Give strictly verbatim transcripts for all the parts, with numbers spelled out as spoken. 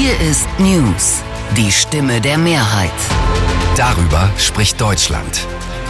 Hier ist News, die Stimme der Mehrheit. Darüber spricht Deutschland.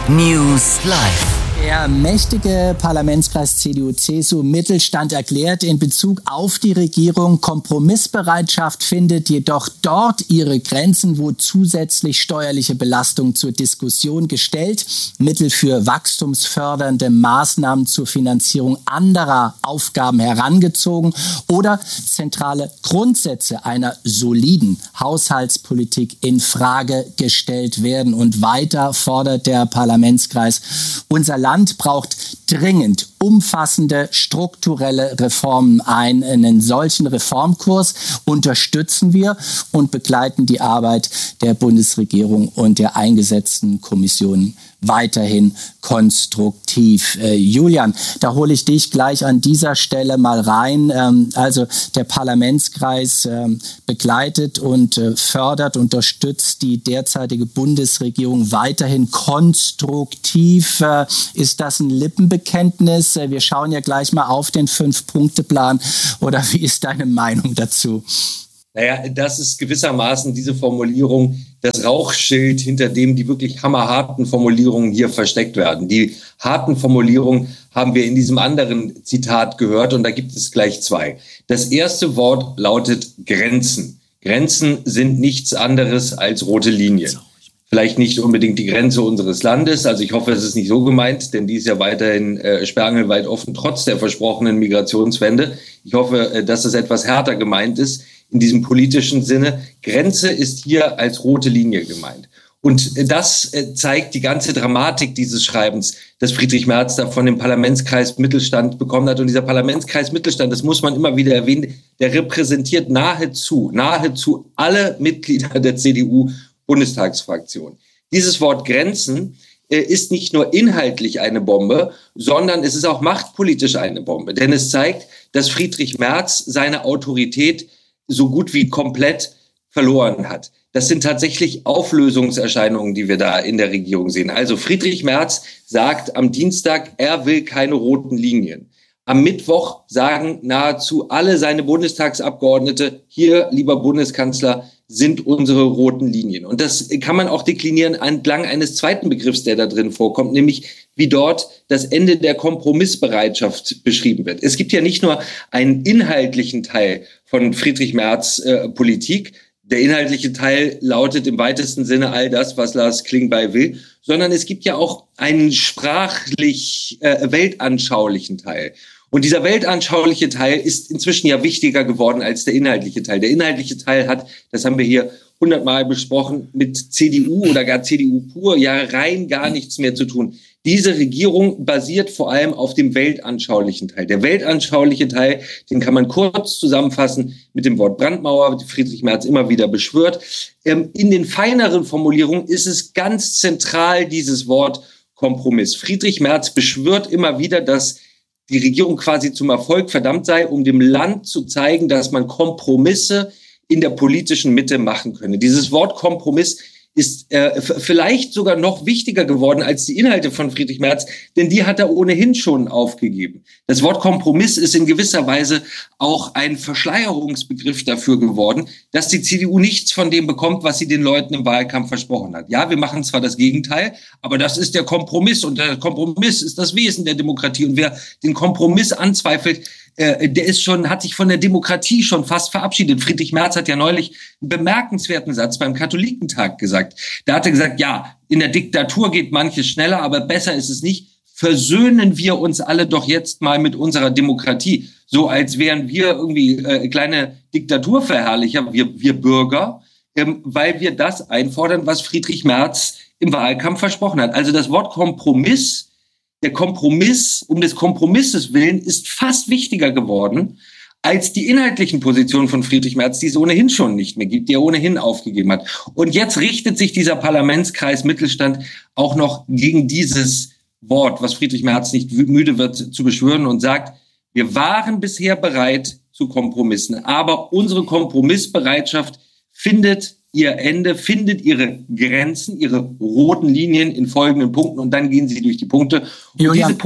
News Live. Der mächtige Parlamentskreis C D U C S U Mittelstand erklärt in Bezug auf die Regierung, Kompromissbereitschaft findet jedoch dort ihre Grenzen, wo zusätzlich steuerliche Belastung zur Diskussion gestellt, Mittel für wachstumsfördernde Maßnahmen zur Finanzierung anderer Aufgaben herangezogen oder zentrale Grundsätze einer soliden Haushaltspolitik in Frage gestellt werden. Und weiter fordert der Parlamentskreis, unser Land braucht dringend umfassende strukturelle Reformen. Einen solchen Reformkurs unterstützen wir und begleiten die Arbeit der Bundesregierung und der eingesetzten Kommissionen weiterhin konstruktiv. Äh, Julian, da hole ich dich gleich an dieser Stelle mal rein. Ähm, also der Parlamentskreis ähm, begleitet und äh, fördert, unterstützt die derzeitige Bundesregierung weiterhin konstruktiv. Äh, ist das ein Lippenbekenntnis? Äh, wir schauen ja gleich mal auf den Fünf-Punkte-Plan. Oder wie ist deine Meinung dazu? Naja, das ist gewissermaßen diese Formulierung, das Rauchschild, hinter dem die wirklich hammerharten Formulierungen hier versteckt werden. Die harten Formulierungen haben wir in diesem anderen Zitat gehört und da gibt es gleich zwei. Das erste Wort lautet Grenzen. Grenzen sind nichts anderes als rote Linien. Vielleicht nicht unbedingt die Grenze unseres Landes, also ich hoffe, es ist nicht so gemeint, denn die ist ja weiterhin äh, sperrangelweit offen, trotz der versprochenen Migrationswende. Ich hoffe, äh, dass es etwas härter gemeint ist. In diesem politischen Sinne, Grenze ist hier als rote Linie gemeint. Und das zeigt die ganze Dramatik dieses Schreibens, das Friedrich Merz da von dem Parlamentskreis Mittelstand bekommen hat. Und dieser Parlamentskreis Mittelstand, das muss man immer wieder erwähnen, der repräsentiert nahezu, nahezu alle Mitglieder der C D U-Bundestagsfraktion. Dieses Wort Grenzen ist nicht nur inhaltlich eine Bombe, sondern es ist auch machtpolitisch eine Bombe. Denn es zeigt, dass Friedrich Merz seine Autorität so gut wie komplett verloren hat. Das sind tatsächlich Auflösungserscheinungen, die wir da in der Regierung sehen. Also Friedrich Merz sagt am Dienstag, er will keine roten Linien. Am Mittwoch sagen nahezu alle seine Bundestagsabgeordnete, hier, lieber Bundeskanzler, sind unsere roten Linien. Und das kann man auch deklinieren entlang eines zweiten Begriffs, der da drin vorkommt, nämlich wie dort das Ende der Kompromissbereitschaft beschrieben wird. Es gibt ja nicht nur einen inhaltlichen Teil von Friedrich Merz äh, Politik. Der inhaltliche Teil lautet im weitesten Sinne all das, was Lars Klingbeil will, sondern es gibt ja auch einen sprachlich äh, weltanschaulichen Teil. Und dieser weltanschauliche Teil ist inzwischen ja wichtiger geworden als der inhaltliche Teil. Der inhaltliche Teil hat, das haben wir hier hundertmal besprochen, mit C D U oder gar C D U pur ja rein gar nichts mehr zu tun. Diese Regierung basiert vor allem auf dem weltanschaulichen Teil. Der weltanschauliche Teil, den kann man kurz zusammenfassen mit dem Wort Brandmauer, die Friedrich Merz immer wieder beschwört. In den feineren Formulierungen ist es ganz zentral dieses Wort Kompromiss. Friedrich Merz beschwört immer wieder, dass die Regierung quasi zum Erfolg verdammt sei, um dem Land zu zeigen, dass man Kompromisse in der politischen Mitte machen könne. Dieses Wort Kompromiss ist äh, f- vielleicht sogar noch wichtiger geworden als die Inhalte von Friedrich Merz, denn die hat er ohnehin schon aufgegeben. Das Wort Kompromiss ist in gewisser Weise auch ein Verschleierungsbegriff dafür geworden, dass die C D U nichts von dem bekommt, was sie den Leuten im Wahlkampf versprochen hat. Ja, wir machen zwar das Gegenteil, aber das ist der Kompromiss und der Kompromiss ist das Wesen der Demokratie. Und wer den Kompromiss anzweifelt, äh, der ist schon, hat sich von der Demokratie schon fast verabschiedet. Friedrich Merz hat ja neulich einen bemerkenswerten Satz beim Katholikentag gesagt. Da hat er gesagt, ja, in der Diktatur geht manches schneller, aber besser ist es nicht. Versöhnen wir uns alle doch jetzt mal mit unserer Demokratie. So als wären wir irgendwie äh, kleine Diktaturverherrlicher, wir, wir Bürger, ähm, weil wir das einfordern, was Friedrich Merz im Wahlkampf versprochen hat. Also das Wort Kompromiss, der Kompromiss um des Kompromisses willen ist fast wichtiger geworden als die inhaltlichen Positionen von Friedrich Merz, die es ohnehin schon nicht mehr gibt, die er ohnehin aufgegeben hat. Und jetzt richtet sich dieser Parlamentskreis Mittelstand auch noch gegen dieses Wort, was Friedrich Merz nicht müde wird zu beschwören und sagt, wir waren bisher bereit zu Kompromissen, aber unsere Kompromissbereitschaft findet ihr Ende, findet ihre Grenzen, ihre roten Linien in folgenden Punkten und dann gehen sie durch die Punkte. Und Julian, diese Punkte,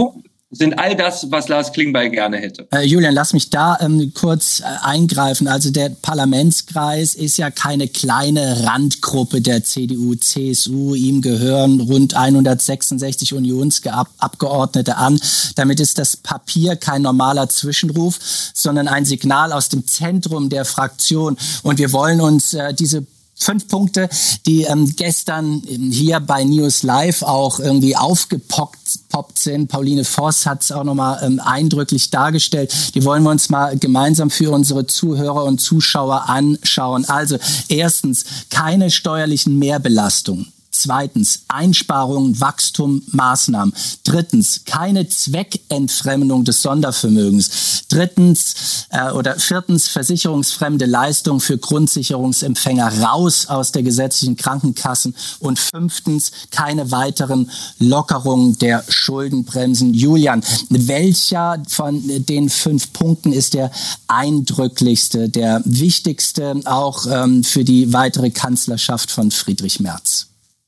sind all das, was Lars Klingbeil gerne hätte. Äh, Julian, lass mich da ähm, kurz äh, eingreifen. Also der Parlamentskreis ist ja keine kleine Randgruppe der C D U, C S U. Ihm gehören rund hundertsechsundsechzig Unionsabgeordnete an. Damit ist das Papier kein normaler Zwischenruf, sondern ein Signal aus dem Zentrum der Fraktion. Und wir wollen uns äh, diese Fünf Punkte, die ähm, gestern hier bei News Live auch irgendwie aufgepoppt sind. Pauline Voss hat es auch nochmal ähm, eindrücklich dargestellt. Die wollen wir uns mal gemeinsam für unsere Zuhörer und Zuschauer anschauen. Also erstens, keine steuerlichen Mehrbelastungen. Zweitens, Einsparungen, Wachstum, Maßnahmen. Drittens, keine Zweckentfremdung des Sondervermögens. Drittens äh, oder viertens, versicherungsfremde Leistungen für Grundsicherungsempfänger raus aus der gesetzlichen Krankenkassen. Und fünftens, keine weiteren Lockerungen der Schuldenbremsen. Julian, welcher von den fünf Punkten ist der eindrücklichste, der wichtigste auch ähm, für die weitere Kanzlerschaft von Friedrich Merz?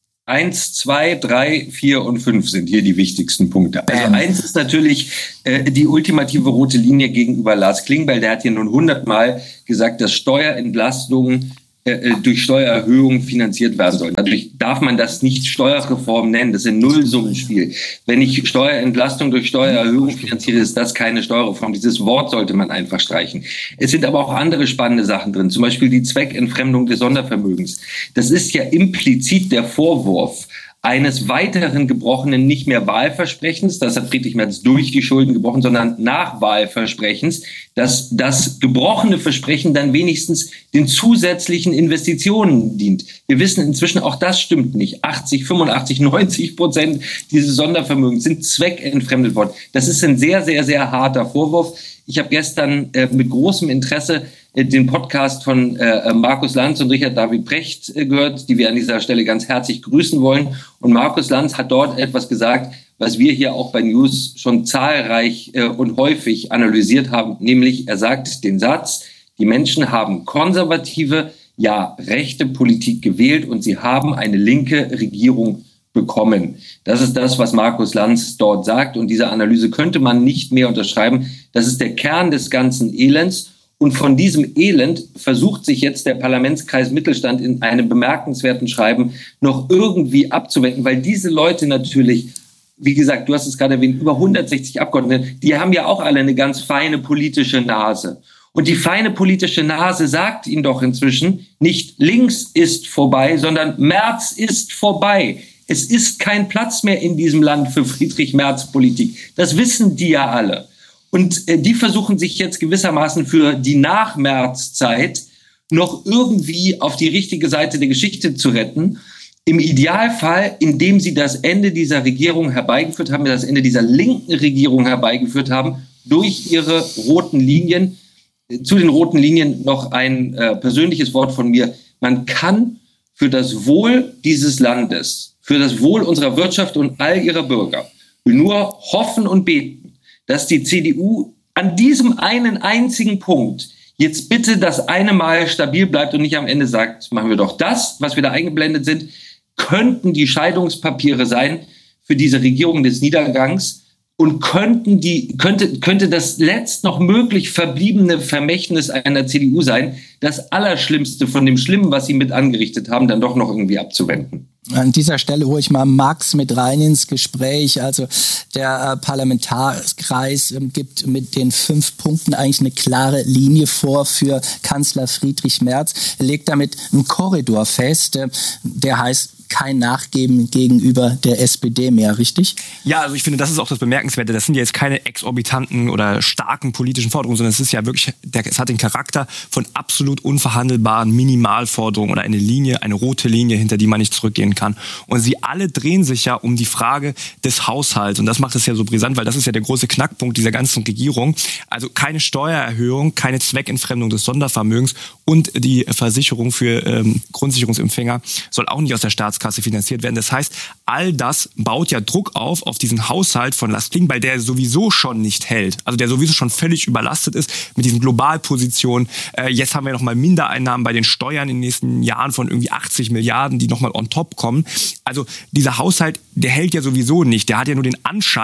Eins, zwei, drei, vier und fünf sind hier die wichtigsten Punkte. Also ähm. eins ist natürlich äh, die ultimative rote Linie gegenüber Lars Klingbeil. Der hat hier nun hundertmal gesagt, dass Steuerentlastungen äh, durch Steuererhöhungen finanziert werden sollen. Natürlich darf man das nicht Steuerreform nennen. Das ist ein Nullsummenspiel. Wenn ich Steuerentlastung durch Steuererhöhung finanziere, ist das keine Steuerreform. Dieses Wort sollte man einfach streichen. Es sind aber auch andere spannende Sachen drin. Zum Beispiel die Zweckentfremdung des Sondervermögens. Das ist ja implizit der Vorwurf eines weiteren gebrochenen, nicht mehr Wahlversprechens, das hat Friedrich Merz durch die Schulden gebrochen, sondern nach Wahlversprechens, dass das gebrochene Versprechen dann wenigstens den zusätzlichen Investitionen dient. Wir wissen inzwischen, auch das stimmt nicht. achtzig, fünfundachtzig, neunzig Prozent dieses Sondervermögens sind zweckentfremdet worden. Das ist ein sehr, sehr, sehr harter Vorwurf. Ich habe gestern äh, mit großem Interesse äh, den Podcast von äh, Markus Lanz und Richard David Precht äh, gehört, die wir an dieser Stelle ganz herzlich grüßen wollen. Und Markus Lanz hat dort etwas gesagt, was wir hier auch bei News schon zahlreich äh, und häufig analysiert haben. Nämlich, er sagt den Satz, die Menschen haben konservative, ja rechte Politik gewählt und sie haben eine linke Regierung bekommen. Das ist das, was Markus Lanz dort sagt. Und diese Analyse könnte man nicht mehr unterschreiben. Das ist der Kern des ganzen Elends. Und von diesem Elend versucht sich jetzt der Parlamentskreis Mittelstand in einem bemerkenswerten Schreiben noch irgendwie abzuwenden, weil diese Leute natürlich, wie gesagt, du hast es gerade erwähnt, über hundertsechzig Abgeordnete, die haben ja auch alle eine ganz feine politische Nase. Und die feine politische Nase sagt ihnen doch inzwischen, nicht links ist vorbei, sondern Merz ist vorbei. Es ist kein Platz mehr in diesem Land für Friedrich Merz Politik. Das wissen die ja alle. Und äh, die versuchen sich jetzt gewissermaßen für die Nach-Merz-Zeit noch irgendwie auf die richtige Seite der Geschichte zu retten. Im Idealfall, indem sie das Ende dieser Regierung herbeigeführt haben, das Ende dieser linken Regierung herbeigeführt haben, durch ihre roten Linien. Zu den roten Linien noch ein äh, persönliches Wort von mir. Man kann für das Wohl dieses Landes, für das Wohl unserer Wirtschaft und all ihrer Bürger nur hoffen und beten, dass die C D U an diesem einen einzigen Punkt jetzt bitte das eine Mal stabil bleibt und nicht am Ende sagt, machen wir doch das, was wir da eingeblendet sind, könnten die Scheidungspapiere sein für diese Regierung des Niedergangs und könnten die, könnte, könnte das letzt noch möglich verbliebene Vermächtnis einer C D U sein, das Allerschlimmste von dem Schlimmen, was sie mit angerichtet haben, dann doch noch irgendwie abzuwenden. An dieser Stelle hole ich mal Max mit rein ins Gespräch. Also der äh, Parlamentarkreis äh, gibt mit den fünf Punkten eigentlich eine klare Linie vor für Kanzler Friedrich Merz. Er legt damit einen Korridor fest, äh, der heißt kein Nachgeben gegenüber der S P D mehr, richtig? Ja, also ich finde, das ist auch das Bemerkenswerte. Das sind ja jetzt keine exorbitanten oder starken politischen Forderungen, sondern es ist ja wirklich, es hat den Charakter von absolut unverhandelbaren Minimalforderungen oder eine Linie, eine rote Linie, hinter die man nicht zurückgehen kann. Und sie alle drehen sich ja um die Frage des Haushalts. Und das macht es ja so brisant, weil das ist ja der große Knackpunkt dieser ganzen Regierung. Also keine Steuererhöhung, keine Zweckentfremdung des Sondervermögens und die Versicherung für ähm, Grundsicherungsempfänger soll auch nicht aus der Staatskasse finanziert werden. Das heißt, all das baut ja Druck auf, auf diesen Haushalt von Lars Klingbeil, der sowieso schon nicht hält. Also der sowieso schon völlig überlastet ist mit diesen Globalpositionen. Äh, jetzt haben wir nochmal Mindereinnahmen bei den Steuern in den nächsten Jahren von irgendwie achtzig Milliarden, die nochmal on top kommen. Also dieser Haushalt, der hält ja sowieso nicht. Der hat ja nur den Anschein,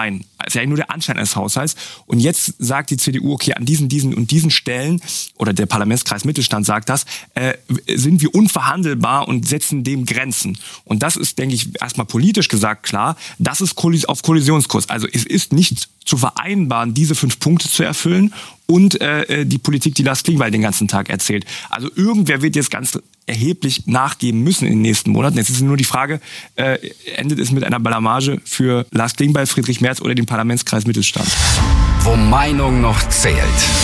ist ja nur der Anschein eines Haushalts. Und jetzt sagt die C D U, okay, an diesen, diesen und diesen Stellen, oder der Parlamentskreis Mittelstand sagt das, äh, sind wir unverhandelbar und setzen dem Grenzen. Und das ist, denke ich, erstmal politisch gesagt klar, das ist auf Kollisionskurs. Also es ist nicht zu vereinbaren, diese fünf Punkte zu erfüllen und äh, die Politik, die Lars Klingbeil den ganzen Tag erzählt. Also irgendwer wird jetzt ganz erheblich nachgeben müssen in den nächsten Monaten. Jetzt ist nur die Frage, äh, endet es mit einer Blamage für Lars Klingbeil, Friedrich Merz oder den Parlamentskreis Mittelstand? Wo Meinung noch zählt.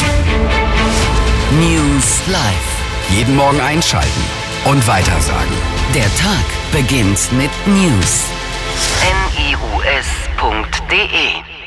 News Live. Jeden Morgen einschalten und weitersagen. Der Tag beginnt mit News. N I U S punkt D E